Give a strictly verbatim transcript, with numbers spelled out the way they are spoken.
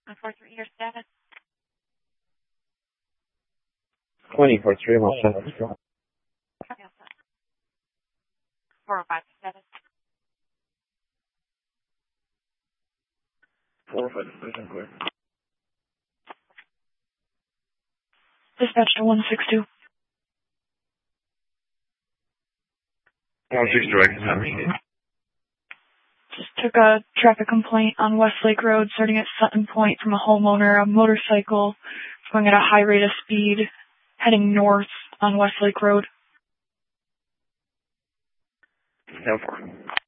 one four three, your status. twenty for three one seven. four oh five, status. four oh five, vision clear. Dispatch to one six two. one six two, I can have it. Just took a traffic complaint on Westlake Road starting at Sutton Point from a homeowner, a motorcycle going at a high rate of speed heading north on Westlake Road. ten four.